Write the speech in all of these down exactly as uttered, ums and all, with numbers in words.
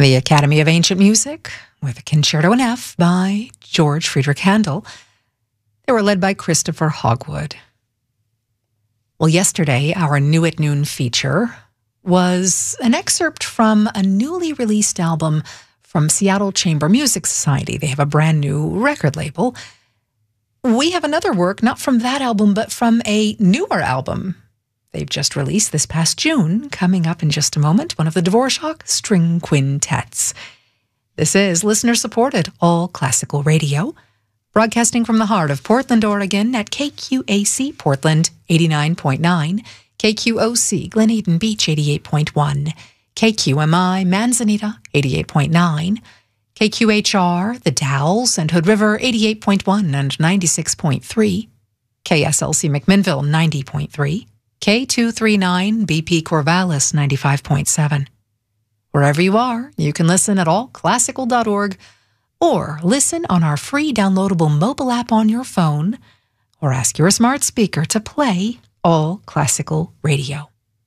The Academy of Ancient Music with a Concerto in F by George Friedrich Handel. They were led by Christopher Hogwood. Well, yesterday, our New at Noon feature was an excerpt from a newly released album from Seattle Chamber Music Society. They have a brand new record label. We have another work, not from that album, but from a newer album they've just released this past June, coming up in just a moment, one of the Dvorak String Quintets. This is listener-supported all classical radio, broadcasting from the heart of Portland, Oregon at K Q A C Portland eighty-nine point nine, K Q O C Glen Eden Beach eighty-eight point one, K Q M I Manzanita eighty-eight point nine, K Q H R The Dalles and Hood River eighty-eight point one and ninety-six point three, K S L C McMinnville ninety point three, K two thirty-nine B P Corvallis ninety-five point seven. Wherever you are, you can listen at all classical dot org or listen on our free downloadable mobile app on your phone or ask your smart speaker to play All Classical Radio.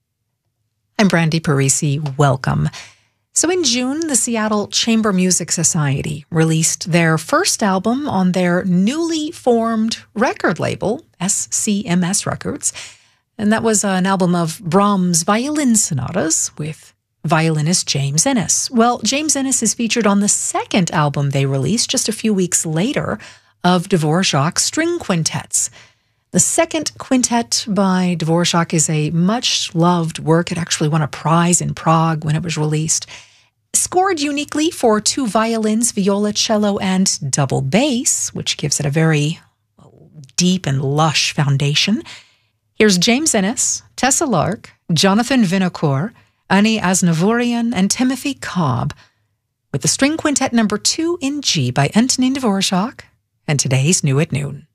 I'm Brandy Parisi. Welcome. So in June, the Seattle Chamber Music Society released their first album on their newly formed record label, S C M S Records. And that was an album of Brahms violin sonatas with violinist James Innes. Well, James Innes is featured on the second album they released just a few weeks later of Dvorak String Quintets. The second quintet by Dvorak is a much-loved work. It actually won a prize in Prague when it was released. Scored uniquely for two violins, viola, cello, and double bass, which gives it a very deep and lush foundation. Here's James Innes, Tessa Lark, Jonathan Vinocour, Ani Aznavourian, and Timothy Cobb with the String Quintet number two in G by Antonin Dvorak and today's New at Noon.